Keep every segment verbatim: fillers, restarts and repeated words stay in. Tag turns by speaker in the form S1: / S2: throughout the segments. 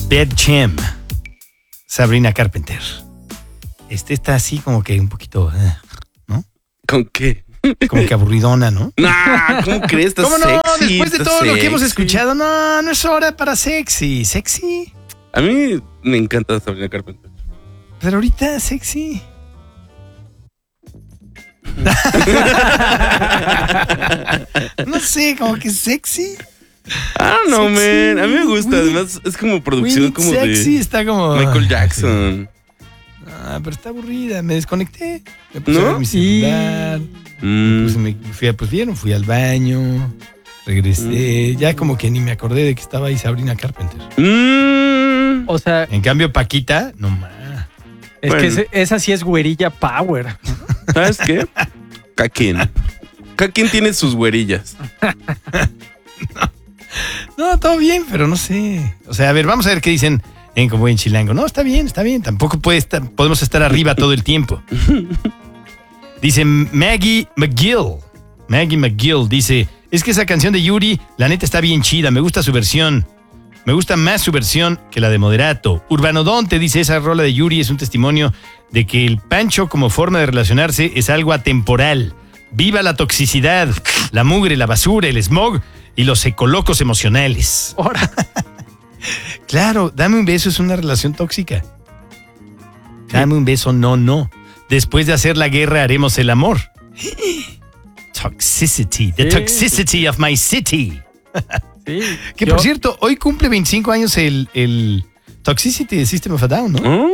S1: Bed Chem, Sabrina Carpenter. Este está así como que un poquito, ¿no?
S2: ¿Con qué?
S1: Como que aburridona, ¿no?
S2: Nah, ¿cómo crees? Estás
S1: ¿Cómo no?
S2: sexy,
S1: Después de
S2: estás
S1: todo lo que hemos
S2: sexy.
S1: escuchado, no, no es hora para sexy. ¿Sexy?
S2: A mí me encanta Sabrina Carpenter.
S1: Pero ahorita sexy. No sé, como que sexy.
S2: Ah, no,
S1: Sexy,
S2: man. A mí me gusta.
S1: we-
S2: Además, es como producción
S1: we
S2: como
S1: sexy
S2: de
S1: está como
S2: Michael Jackson.
S1: Ah, pero está aburrida. Me desconecté. Me puse
S2: ¿No?
S1: a ver mi celular.
S2: Mm.
S1: Pues, me fui, a- pues vieron, fui al baño. Regresé.
S2: Mm.
S1: Ya como que ni me acordé de que estaba ahí Sabrina Carpenter.
S2: Mm.
S3: O sea,
S1: En cambio, Paquita, no más.
S3: es
S2: Bueno.
S3: que ese- esa sí es güerilla power.
S2: ¿Sabes qué? Cada quien. Cada quien tiene sus güerillas.
S1: No, todo bien, pero no sé. O sea, a ver, vamos a ver qué dicen en Como Buen Chilango. No, está bien, está bien. Tampoco puede estar, podemos estar arriba todo el tiempo. Dice Maggie McGill. Maggie McGill dice, es que esa canción de Yuri, la neta está bien chida. Me gusta su versión. Me gusta más su versión que la de Moderato. Urbanodonte dice, esa rola de Yuri es un testimonio de que el pancho como forma de relacionarse es algo atemporal. Viva la toxicidad, la mugre, la basura, el smog y los ecolocos emocionales.
S3: Ahora,
S1: Claro, dame un beso es una relación tóxica. Dame un beso, no, no. Después de hacer la guerra haremos el amor. Toxicity, the
S3: Sí.
S1: toxicity of my city.
S3: sí.
S1: Que
S3: Yo-
S1: por cierto, hoy cumple veinticinco años el, el Toxicity de System of a Down, ¿no?
S2: ¿Oh?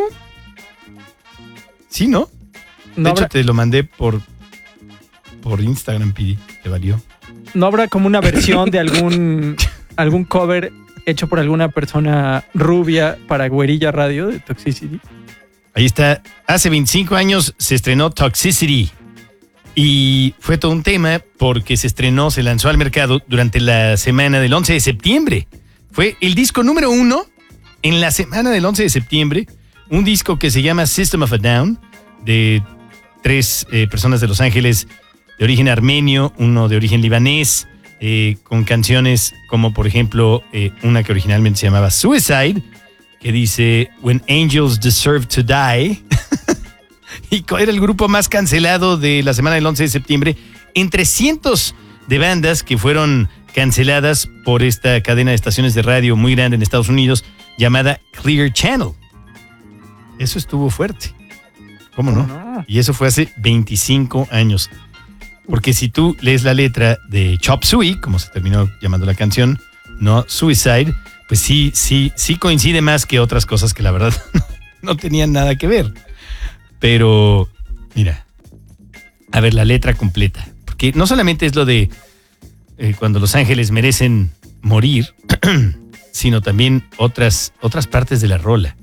S1: Sí, ¿no? De
S3: ¿no,
S1: hecho,
S3: habrá,
S1: te lo mandé por, por Instagram, Pidi. Te valió.
S3: no habrá como una versión de algún, algún cover hecho por alguna persona rubia para Güerilla Radio de Toxicity?
S1: Ahí está. Hace veinticinco años se estrenó Toxicity. Y fue todo un tema porque se estrenó, se lanzó al mercado durante la semana del once de septiembre. Fue el disco número uno en la semana del once de septiembre. Un disco que se llama System of a Down, de tres eh, personas de Los Ángeles de origen armenio, uno de origen libanés, eh, con canciones como, por ejemplo, eh, una que originalmente se llamaba Suicide, que dice When Angels Deserve to Die. Y era el grupo más cancelado de la semana del once de septiembre, entre cientos de bandas que fueron canceladas por esta cadena de estaciones de radio muy grande en Estados Unidos llamada Clear Channel. Eso estuvo fuerte. ¿Cómo no?
S3: No.
S1: Y eso fue hace veinticinco años. Porque si tú lees la letra de Chop Suey, como se terminó llamando la canción, no Suicide, pues sí, sí, sí coincide más que otras cosas que la verdad no tenían nada que ver. Pero, mira, a ver la letra completa. Porque no solamente es lo de eh, cuando los ángeles merecen morir, sino también otras, otras partes de la rola.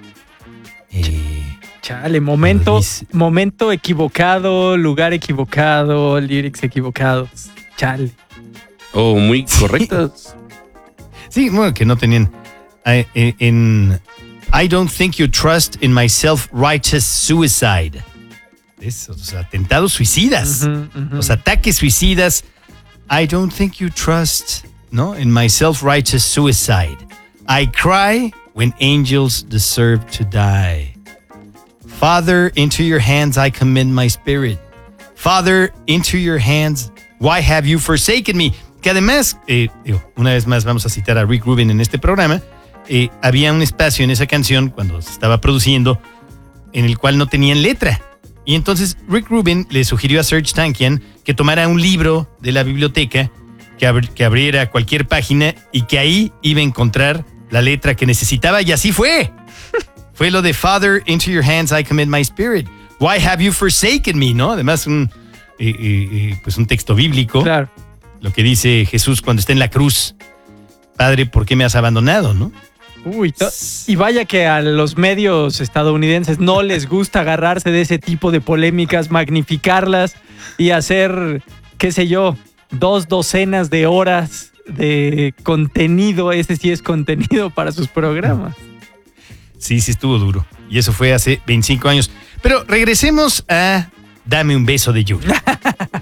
S1: Eh,
S3: Chale, momento,
S1: Dice-
S3: momento equivocado, lugar equivocado, lyrics equivocados. Chale.
S2: Oh, muy correctas.
S1: sí, bueno, que no tenían... eh, eh, en I don't think you trust in my self-righteous suicide. Eso, o sea, atentados suicidas.
S3: Ujú, ujú.
S1: Los ataques suicidas. I don't think you trust, ¿no? In my self-righteous suicide. I cry when angels deserve to die. Father, into your hands I commend my spirit. Father, into your hands, why have you forsaken me? Que además, eh, digo, una vez más vamos a citar a Rick Rubin en este programa. Eh, había un espacio en esa canción cuando se estaba produciendo en el cual no tenían letra. Y entonces Rick Rubin le sugirió a Serge Tankian que tomara un libro de la biblioteca, que, abr- que abriera cualquier página y que ahí iba a encontrar la letra que necesitaba, y así fue. Fue lo de Father, into your hands I commit my spirit. Why have you forsaken me? ¿No? Además, un, eh, eh, eh, pues un texto bíblico.
S3: Claro.
S1: Lo que dice Jesús cuando está en la cruz. Padre, ¿por qué me has abandonado? ¿No?
S3: Uy, to- y vaya que a los medios estadounidenses no les gusta agarrarse de ese tipo de polémicas, magnificarlas y hacer, qué sé yo, dos docenas de horas de contenido. Ese sí es contenido para sus programas.
S1: Sí, sí estuvo duro. Y eso fue hace veinticinco años. Pero regresemos a Dame un beso de Yuri.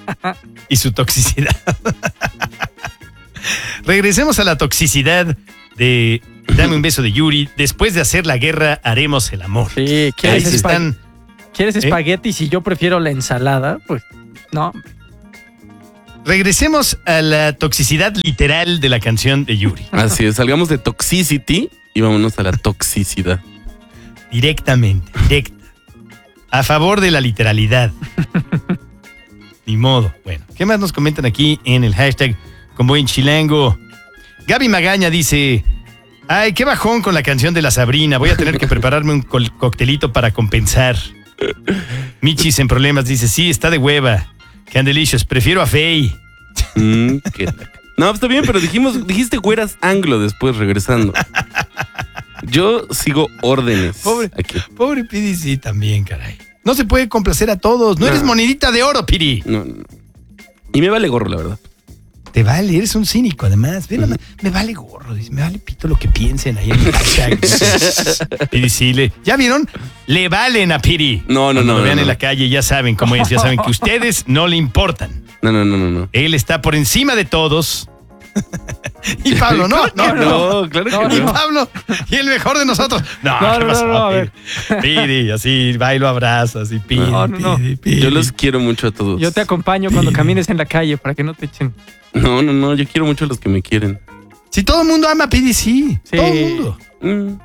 S1: Y su toxicidad. Regresemos a la toxicidad de Dame un beso de Yuri. Después de hacer la guerra, haremos el amor.
S3: Sí,
S1: Ahí
S3: ¿quieres,
S1: se
S3: espa-
S1: están.
S3: ¿quieres
S1: ¿Eh?
S3: espagueti si yo prefiero la ensalada? Pues no.
S1: Regresemos a la toxicidad literal de la canción de Yuri.
S2: Así es, salgamos de toxicity y vámonos a la toxicidad.
S1: Directamente, directa. A favor de la literalidad. Ni modo. Bueno, ¿qué más nos comentan aquí en el hashtag con buen chilango? Gaby Magaña dice: ay, qué bajón con la canción de la Sabrina. Voy a tener que prepararme un col- coctelito para compensar. Michis en problemas dice: sí, está de hueva. Candelicious, prefiero a Faye.
S2: Mm, qué taca. No, está bien, pero dijimos, dijiste güeras anglo después regresando. Yo sigo órdenes.
S1: Pobre.
S2: Aquí.
S1: Pobre Pidi, sí, también, caray. No se puede complacer a todos. No,
S2: No.
S1: eres monedita de oro, Pidi.
S2: No, no. Y me vale gorro, la verdad.
S1: Te vale, eres un cínico, además. Ve, nada más, me vale gorro, dice, me vale pito lo que piensen ahí en el hashtag. Pidi, sí, le, ¿ya vieron? Le valen a Pidi.
S2: No, no,
S1: Cuando
S2: no,
S1: lo vean
S2: no,
S1: en
S2: no.
S1: la calle, ya saben cómo es, ya saben que ustedes no le importan.
S2: No, no, no, no, no.
S1: Él está por encima de todos. Y Pablo, no, no, no.
S2: No, claro
S3: No,
S2: que
S1: Y
S2: no.
S1: Pablo, y el mejor de nosotros. No,
S3: No,
S1: ¿qué
S3: no,
S1: pasó,
S3: no, no, a ver.
S1: Pidi? Pidi, así, va y lo abrazas y Pidi,
S3: No, no, no.
S1: Pidi, Pidi.
S2: Yo los quiero mucho a todos.
S3: Yo te acompaño cuando camines en la calle para que no te echen.
S2: No, no, no, yo quiero mucho a los que me quieren.
S1: Si todo el mundo ama a Pidi, sí.
S3: Sí.
S1: Todo el mundo.
S2: Mm.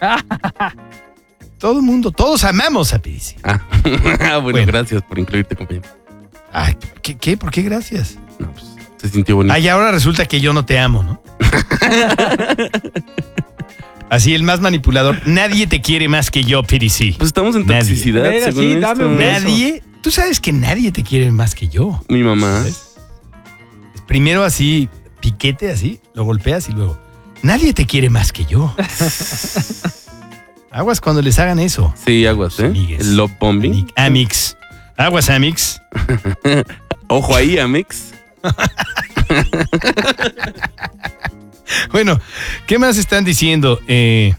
S1: Todo el mundo. Todos amamos a Pidi, sí.
S2: Ah. bueno,
S1: Bueno.
S2: gracias por incluirte, compañero.
S1: Ay, ¿qué, qué? ¿Por qué gracias?
S2: No, pues, se sintió bonito.
S1: Ay, ahora resulta que yo no te amo, ¿no? Así, el más manipulador. Nadie te quiere más que yo, Pidi, sí.
S2: Pues estamos en
S1: Nadie.
S2: toxicidad,
S3: Ven,
S2: según
S3: así,
S2: esto.
S3: dame un beso.
S1: Nadie. Tú sabes que nadie te quiere más que yo.
S2: Mi mamá.
S1: ¿Sabes? Primero así, piquete así, lo golpeas y luego, nadie te quiere más que yo. Aguas cuando les hagan eso.
S2: Sí, aguas, ¿eh?
S1: Amigues.
S2: El love bombing.
S1: Ami- Amix. Aguas, Amix.
S2: Ojo ahí, Amex.
S1: Bueno, ¿qué más están diciendo? Eh,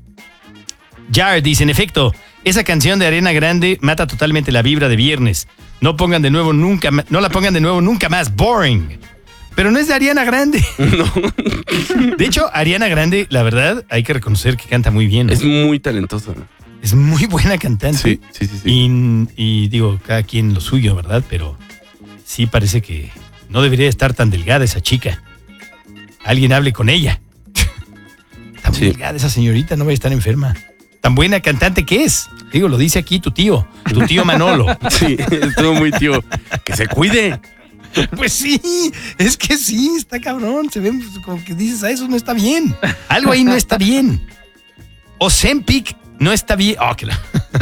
S1: Jar dice, en efecto, esa canción de Ariana Grande mata totalmente la vibra de viernes. No pongan de nuevo nunca ma- no la pongan de nuevo nunca más. Boring. Pero no es de Ariana Grande.
S2: No.
S1: De hecho, Ariana Grande, la verdad, hay que reconocer que canta muy bien, ¿no?
S2: Es muy talentosa.
S1: Es muy buena cantante.
S2: Sí, sí, sí. sí.
S1: Y, y digo, cada quien lo suyo, ¿verdad? Pero sí parece que no debería estar tan delgada esa chica. Alguien hable con ella. Está muy
S2: Sí.
S1: delgada esa señorita, no vaya a estar enferma. Tan buena cantante que es. Digo, lo dice aquí tu tío, tu tío Manolo.
S2: Sí, estuvo muy tío. Que se cuide.
S1: Pues sí, es que sí, está cabrón. Se ve como que dices, a eso no está bien. Algo ahí no está bien. Ozempic no está bien. Oh, que la-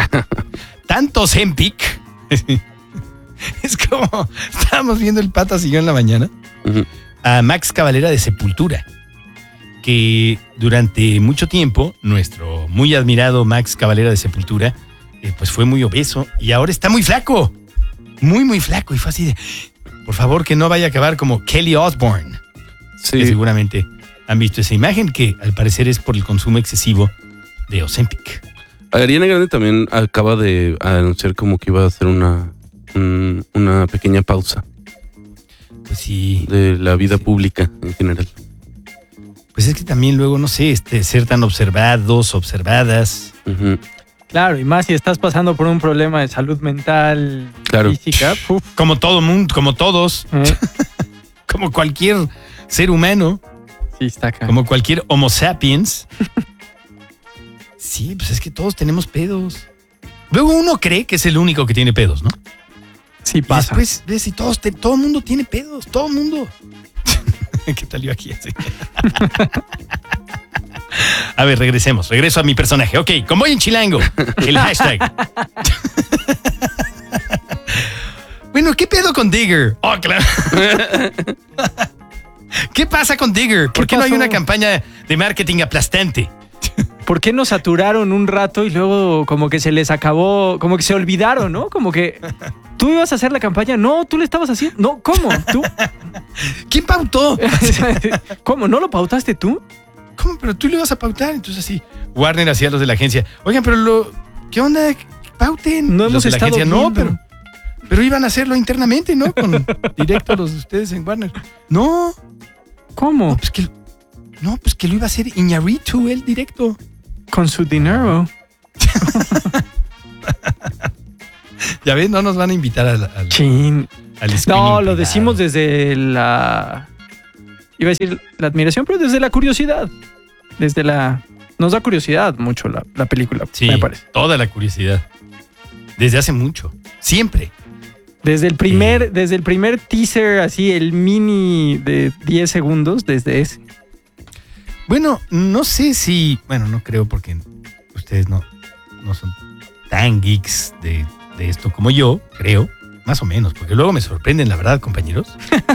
S1: Tanto Ozempic. Es como, estábamos viendo el Patas y yo en la mañana
S2: Ujú.
S1: a Max Cavalera de Sepultura, que durante mucho tiempo, nuestro muy admirado Max Cavalera de Sepultura, eh, pues fue muy obeso y ahora está muy flaco. Muy, muy flaco. Y fue así de, por favor, que no vaya a acabar como Kelly Osbourne. Que
S2: Sí.
S1: seguramente han visto esa imagen, que al parecer es por el consumo excesivo de Ozempic.
S2: Ariana Grande también acaba de anunciar como que iba a hacer una, un- una pequeña pausa
S1: Pues sí,
S2: de la vida pública en general.
S1: pues es que también luego, no sé, este, ser tan observados, observadas.
S2: Ujú.
S3: Claro, y más si estás pasando por un problema de salud mental,
S2: Claro.
S3: física. Uf,
S1: Como todo mundo, como todos,
S3: eh,
S1: como cualquier ser humano,
S3: sí, está acá.
S1: como cualquier Homo sapiens. Sí, pues es que todos tenemos pedos. Luego uno cree que es el único que tiene pedos, ¿no?
S3: Sí
S1: Y
S3: pasa.
S1: después ves y todos te- todo el mundo tiene pedos, todo el mundo. ¿Qué tal yo aquí? Así? A ver, regresemos. Regreso a mi personaje. Ok, como voy en chilango, el hashtag. Bueno, ¿qué pedo con Digger? Oh, claro. ¿Qué pasa con Digger? ¿Por
S3: ¿Qué
S1: qué no hay
S3: pasó?
S1: una campaña de marketing aplastante?
S3: ¿Por qué nos saturaron un rato y luego como que se les acabó, como que se olvidaron, ¿no? Como que tú ibas a hacer la campaña, no, tú le estabas haciendo, no, ¿cómo? ¿Tú?
S1: ¿Quién pautó?
S3: ¿Cómo? ¿No lo pautaste tú?
S1: ¿Cómo? Pero tú le vas a pautar. Entonces así, Warner hacía los de la agencia. Oigan, pero lo, ¿qué onda? Pauten.
S3: No
S1: Los
S3: hemos
S1: de la
S3: estado
S1: agencia, no,
S3: viendo.
S1: pero, pero iban a hacerlo internamente, ¿no? Con directo a los de ustedes en Warner. No,
S3: ¿Cómo?
S1: no, pues que No, pues que lo iba a hacer Iñárritu, él directo.
S3: Con su dinero.
S1: Ya ves, no nos van a invitar al, al,
S3: Chin.
S1: al
S3: No,
S1: screening
S3: lo
S1: privado.
S3: decimos desde la... Iba a decir la admiración, pero desde la curiosidad. Desde la... Nos da curiosidad mucho la, la película,
S1: Sí,
S3: me parece.
S1: toda la curiosidad. Desde hace mucho. Siempre.
S3: Desde el primer,
S1: Sí.
S3: desde el primer teaser, así, el mini de diez segundos, desde ese.
S1: Bueno, no sé si... Bueno, no creo porque ustedes no, no son tan geeks de, de esto como yo, creo. Más o menos, porque luego me sorprenden, la verdad, compañeros.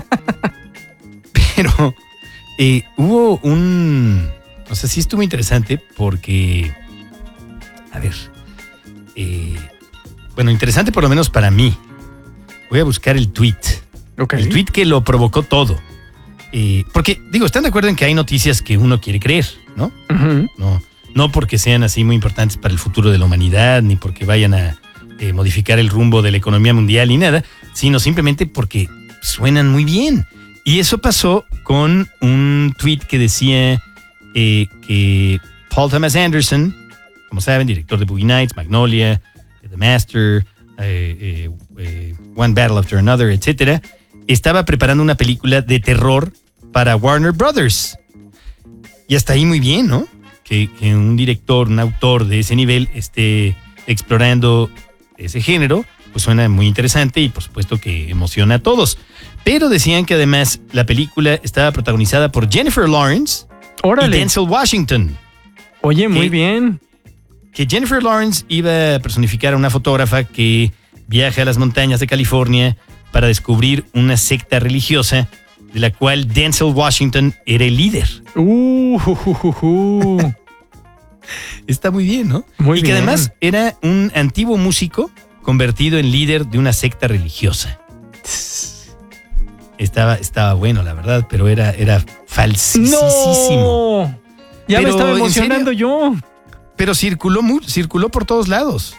S1: Pero eh, hubo un... O sea, sí estuvo interesante porque... A ver. Eh, bueno, interesante por lo menos para mí. Voy a buscar el tweet.
S3: Okay.
S1: El tweet que lo provocó todo. Eh, porque, digo, ¿están de acuerdo en que hay noticias que uno quiere creer, no?
S3: Uh-huh.
S1: No, no porque sean así muy importantes para el futuro de la humanidad, ni porque vayan a eh, modificar el rumbo de la economía mundial ni nada, sino simplemente porque suenan muy bien. Y eso pasó con un tweet que decía eh, que Paul Thomas Anderson, como saben, director de Boogie Nights, Magnolia, The Master, eh, eh, eh, One Battle After Another, etcétera, estaba preparando una película de terror para Warner Brothers. Y hasta ahí muy bien, ¿no? Que, que un director, un autor de ese nivel esté explorando ese género, pues suena muy interesante y por supuesto que emociona a todos. Pero decían que además la película estaba protagonizada por Jennifer Lawrence
S3: Órale.
S1: y Denzel Washington.
S3: Oye, muy
S1: ¿Qué?
S3: bien.
S1: Que Jennifer Lawrence iba a personificar a una fotógrafa que viaja a las montañas de California para descubrir una secta religiosa de la cual Denzel Washington era el líder.
S3: Uh, uh, uh, uh, uh.
S1: Está muy bien, ¿no?
S3: Muy
S1: y que
S3: bien.
S1: además era un antiguo músico convertido en líder de una secta religiosa. Estaba, estaba bueno, la verdad, pero era, era falsísimo.
S3: ¡No! Ya
S1: Pero,
S3: me estaba
S1: ¿en
S3: emocionando yo.
S1: Pero circuló, mu- circuló por todos lados.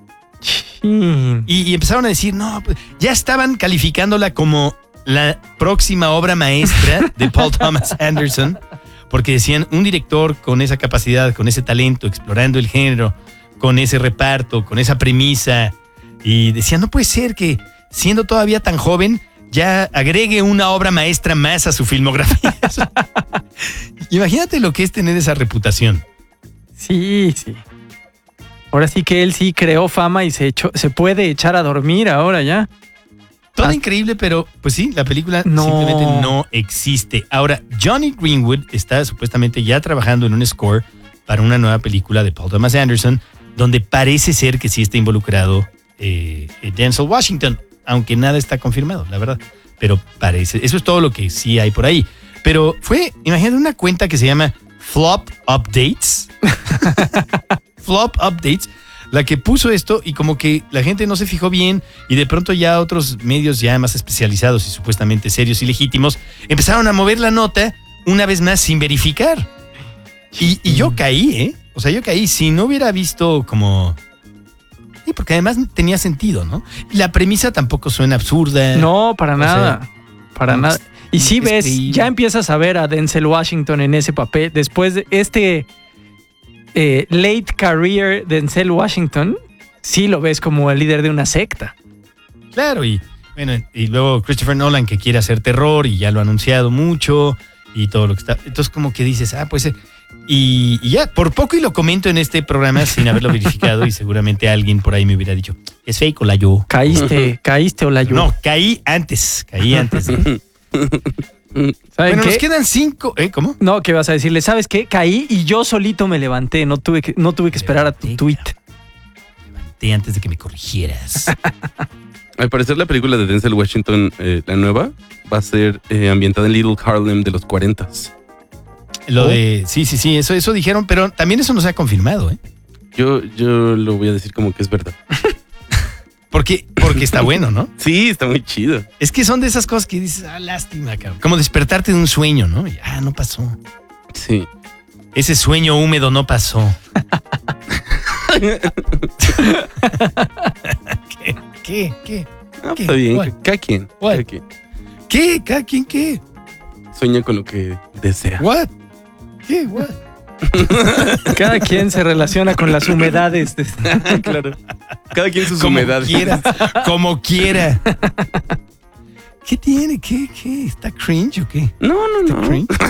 S3: Chin.
S1: Y, y empezaron a decir, no, pues, ya estaban calificándola como la próxima obra maestra de Paul Thomas Anderson, porque decían, un director con esa capacidad, con ese talento, explorando el género, con ese reparto, con esa premisa, y decían, no puede ser que siendo todavía tan joven ya agregue una obra maestra más a su filmografía. Imagínate lo que es tener esa reputación.
S3: Sí, sí. Ahora sí que él sí creó fama y se echó, se puede echar a dormir ahora ya.
S1: Todo
S3: Ah.
S1: increíble, pero pues sí, la película
S3: No.
S1: simplemente no existe. Ahora, Johnny Greenwood está supuestamente ya trabajando en un score para una nueva película de Paul Thomas Anderson, donde parece ser que sí está involucrado eh, Denzel Washington, aunque nada está confirmado, la verdad. Pero parece, eso es todo lo que sí hay por ahí. Pero fue, imagínate, una cuenta que se llama Flop Updates. Flop Updates, la que puso esto y como que la gente no se fijó bien y de pronto ya otros medios ya más especializados y supuestamente serios y legítimos empezaron a mover la nota una vez más sin verificar. Y, y yo caí, ¿eh? O sea, yo caí. Si no hubiera visto como... Sí, porque además tenía sentido, ¿no? Y la premisa tampoco suena absurda.
S3: No, para
S1: O
S3: nada.
S1: sea,
S3: para
S1: no,
S3: nada. Y sí
S1: es
S3: ves,
S1: creíble.
S3: ya empiezas a ver a Denzel Washington en ese papel. Después de este eh, late career Denzel Washington, sí lo ves como el líder de una secta.
S1: Claro, y bueno, y luego Christopher Nolan que quiere hacer terror y ya lo ha anunciado mucho y todo lo que está. Entonces como que dices, ah, pues... eh, Y, y ya, por poco y lo comento en este programa sin haberlo verificado y seguramente alguien por ahí me hubiera dicho, es fake o la yo.
S3: Caíste, caíste o la yo.
S1: No, caí antes, caí antes.
S3: ¿Saben
S1: Bueno,
S3: qué?
S1: nos quedan cinco, ¿eh? ¿Cómo?
S3: No, ¿qué vas a decirle? ¿Sabes qué? Caí y yo solito me levanté. No tuve que, no tuve que esperar a tu
S1: Levanté,
S3: tweet.
S1: Levanté antes de que me corrigieras.
S2: Al parecer la película de Denzel Washington, eh, la nueva, va a ser eh, ambientada en Little Harlem de los cuarentas.
S1: Lo
S3: Oh.
S1: de, sí, sí, sí, eso, eso dijeron, pero también eso no se ha confirmado, ¿eh?
S2: Yo, yo lo voy a decir como que es verdad.
S1: Porque, porque está bueno, ¿no?
S2: Sí, está muy chido.
S1: Es que son de esas cosas que dices, ah, lástima, cabrón. Como despertarte de un sueño, ¿no? Y, ah, no pasó.
S2: Sí.
S1: Ese sueño húmedo no pasó. ¿Qué? ¿Qué? ¿Qué?
S2: Ah,
S1: ¿Qué?
S2: está bien.
S1: What?
S2: Cada quien.
S1: What?
S2: Cada quien.
S1: ¿Qué? ¿Cada quien qué?
S2: Sueña con lo que desea.
S1: ¿What? ¿Qué? What?
S3: Cada quien se relaciona con las humedades. de-
S2: Claro. Cada quien sus
S1: Como
S2: humedades.
S1: quiera. Como quiera. ¿Qué tiene? ¿Qué? ¿Qué? ¿Está cringe o qué?
S2: No, no, no.
S1: ¿Cringe?